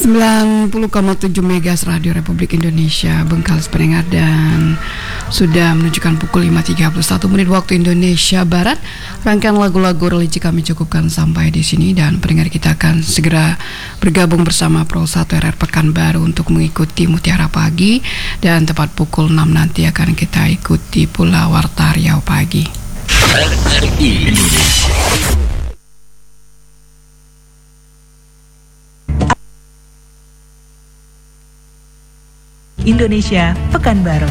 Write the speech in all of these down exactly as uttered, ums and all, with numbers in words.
sembilan puluh koma tujuh Megas Radio Republik Indonesia Bengkalis pendengar, dan sudah menunjukkan pukul lima tiga puluh satu menit waktu Indonesia Barat. Rangkaian lagu-lagu religi kami cukupkan sampai di sini, dan pendengar kita akan segera bergabung bersama Pro satu R R Pekanbaru untuk mengikuti Mutiara Pagi, dan tepat pukul enam nanti akan kita ikuti pula Warta Riau Pagi. R R I Indonesia. Indonesia Pekanbaru.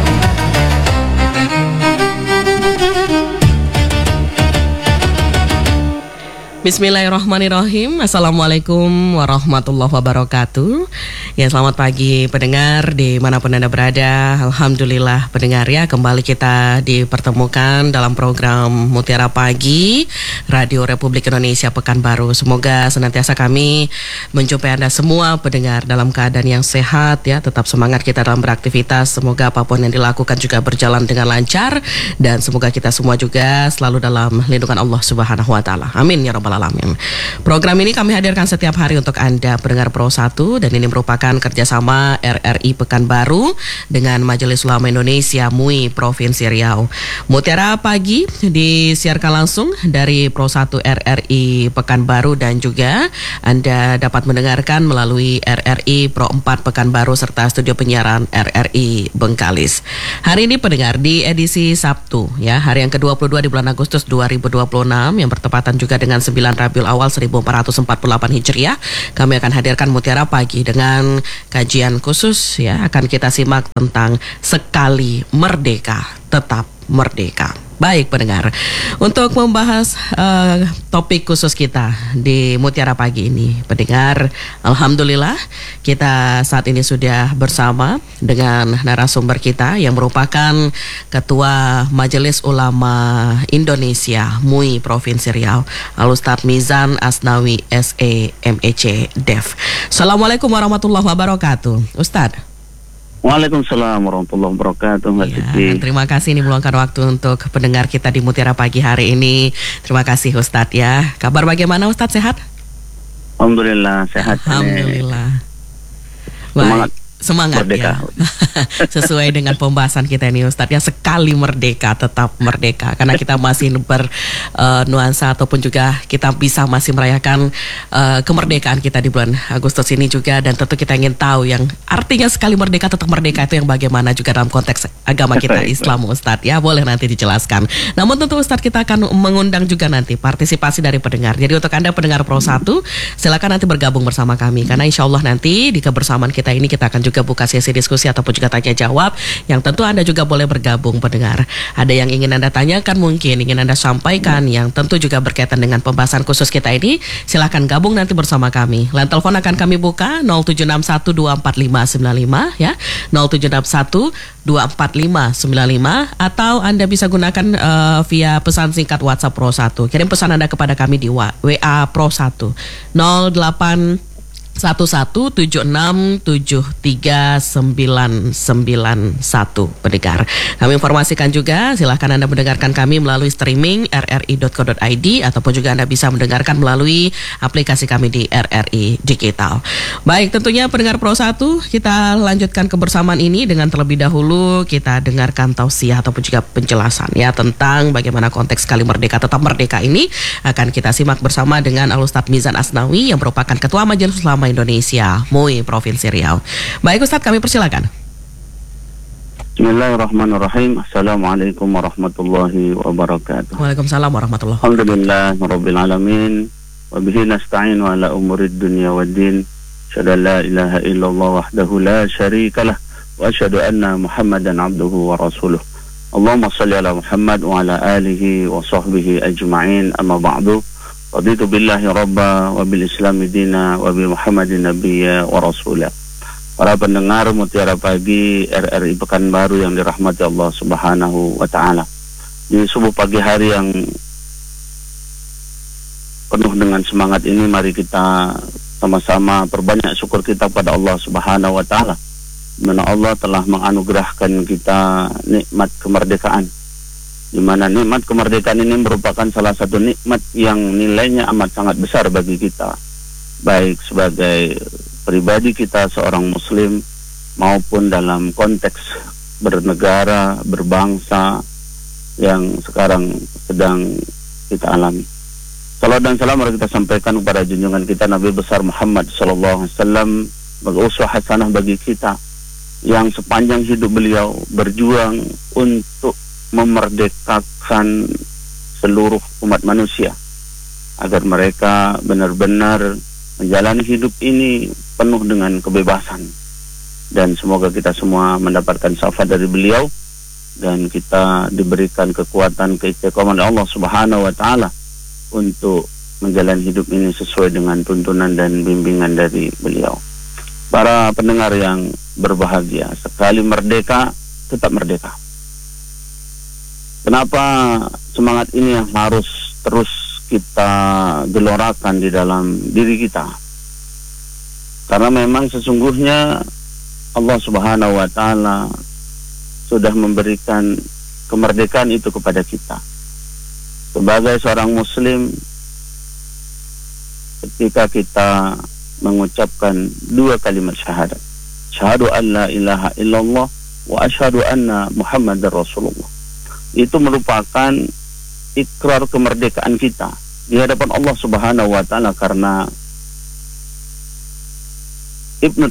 Bismillahirrahmanirrahim. Assalamualaikum warahmatullahi wabarakatuh. Ya, selamat pagi pendengar dimanapun Anda berada. Alhamdulillah pendengar ya, kembali kita dipertemukan dalam program Mutiara Pagi Radio Republik Indonesia Pekanbaru. Semoga senantiasa kami menjumpai Anda semua pendengar dalam keadaan yang sehat ya. Tetap semangat kita dalam beraktivitas. Semoga apapun yang dilakukan juga berjalan dengan lancar, dan semoga kita semua juga selalu dalam lindungan Allah Subhanahu wa taala. Amin ya rabbal alamin. Program ini kami hadirkan setiap hari untuk Anda pendengar Pro satu, dan ini merupakan kerjasama R R I Pekanbaru dengan Majelis Ulama Indonesia M U I Provinsi Riau. Mutiara Pagi disiarkan langsung dari Pro satu R R I Pekanbaru, dan juga Anda dapat mendengarkan melalui R R I Pro empat Pekanbaru serta studio penyiaran R R I Bengkalis. Hari ini pendengar di edisi Sabtu ya, hari yang ke dua puluh dua di bulan Agustus dua ribu dua puluh enam, yang bertepatan juga dengan sembilan Rabiul Awal seribu empat ratus empat puluh delapan Hijriah, kami akan hadirkan Mutiara Pagi dengan kajian khusus ya. Akan kita simak tentang sekali merdeka tetap merdeka. Baik pendengar, untuk membahas uh, topik khusus kita di Mutiara Pagi ini, pendengar, alhamdulillah kita saat ini sudah bersama dengan narasumber kita yang merupakan Ketua Majelis Ulama Indonesia M U I Provinsi Riau, Al-Ustadz Mizan Asnawi S E M E C Def. Assalamualaikum warahmatullahi wabarakatuh, Ustadz. Waalaikumsalam warahmatullahi wabarakatuh. Ya, terima kasih ini meluangkan waktu untuk pendengar kita di Mutiara Pagi hari ini. Terima kasih Ustadz ya. Kabar bagaimana Ustadz, sehat? Alhamdulillah sehat. Alhamdulillah. Semangat. Semangat merdeka. Ya. Sesuai dengan pembahasan kita ini Ustadz ya, sekali merdeka tetap merdeka, karena kita masih bernuansa uh, ataupun juga kita bisa masih merayakan uh, kemerdekaan kita di bulan Agustus ini juga, dan tentu kita ingin tahu yang artinya sekali merdeka tetap merdeka itu yang bagaimana juga dalam konteks agama kita Islam Ustadz ya. Boleh nanti dijelaskan. Namun tentu Ustadz kita akan mengundang juga nanti partisipasi dari pendengar. Jadi untuk Anda pendengar Pro satu, silakan nanti bergabung bersama kami, karena insya Allah nanti di kebersamaan kita ini kita akan juga juga buka sesi diskusi ataupun juga tanya jawab, yang tentu Anda juga boleh bergabung pendengar. Ada yang ingin Anda tanyakan, mungkin ingin Anda sampaikan yang tentu juga berkaitan dengan pembahasan khusus kita ini, silakan gabung nanti bersama kami. Line telepon akan kami buka nol tujuh enam satu dua empat lima sembilan lima ya, nol tujuh enam satu dua empat lima sembilan lima, atau Anda bisa gunakan uh, via pesan singkat WhatsApp Pro satu. Kirim pesan Anda kepada kami di W A Pro satu nol delapan satu satu tujuh enam tujuh tiga sembilan sembilan satu pendengar. Kami informasikan juga, silahkan Anda mendengarkan kami melalui streaming r r i dot co dot i d, ataupun juga Anda bisa mendengarkan melalui aplikasi kami di R R I Digital. Baik, tentunya pendengar Pro satu, kita lanjutkan kebersamaan ini dengan terlebih dahulu kita dengarkan tausiah ataupun juga penjelasan ya tentang bagaimana konteks sekali merdeka tetap merdeka ini akan kita simak bersama dengan Al-Ustadz Mizan Asnawi yang merupakan Ketua Majelis Ulama Indonesia M U I Provinsi Riau. Baik Ustadz, kami persilakan. Bismillahirrahmanirrahim. Assalamualaikum warahmatullahi wabarakatuh. Waalaikumsalam warahmatullahi wabarakatuh. Alhamdulillah rabbil alamin, wa bihi nasta'in wa ala umurid dunya waddin. Asyhadu an la ilaha illallah wahdahu la syarikalah, wa asyhadu anna Muhammadan abduhu wa rasuluh. Allahumma shalli ala Muhammad wa ala alihi wa sahbihi ajma'in. Amma ba'du. Raditu billahi rabba wa bil islami dina wa bi Muhammadin nabiyya wa rasulah. Para pendengar Mutiara Pagi R R I Pekanbaru yang dirahmati Allah Subhanahu wa taala. Di subuh pagi hari yang penuh dengan semangat ini, mari kita sama-sama perbanyak syukur kita pada Allah Subhanahu wa taala, di mana Allah telah menganugerahkan kita nikmat kemerdekaan, di mana nikmat kemerdekaan ini merupakan salah satu nikmat yang nilainya amat sangat besar bagi kita, baik sebagai pribadi kita seorang muslim maupun dalam konteks bernegara, berbangsa yang sekarang sedang kita alami. Salam dan salam mari kita sampaikan kepada junjungan kita Nabi besar Muhammad sallallahu alaihi wasallam sebagai uswah hasanah bagi kita, yang sepanjang hidup beliau berjuang untuk memerdekakan seluruh umat manusia agar mereka benar-benar menjalani hidup ini penuh dengan kebebasan. Dan semoga kita semua mendapatkan syafaat dari beliau dan kita diberikan kekuatan keistiqomahan Allah Subhanahu wa taala untuk menjalani hidup ini sesuai dengan tuntunan dan bimbingan dari beliau. Para pendengar yang berbahagia, sekali merdeka tetap merdeka. Kenapa semangat ini yang harus terus kita gelorakan di dalam diri kita? Karena memang sesungguhnya Allah Subhanahu wa taala sudah memberikan kemerdekaan itu kepada kita. Sebagai seorang muslim, ketika kita mengucapkan dua kalimat syahadat, syahadu an la ilaha illallah wa asyhadu anna Muhammadar Rasulullah, itu merupakan ikrar kemerdekaan kita di hadapan Allah Subhanahu wa taala. Karena Ibnu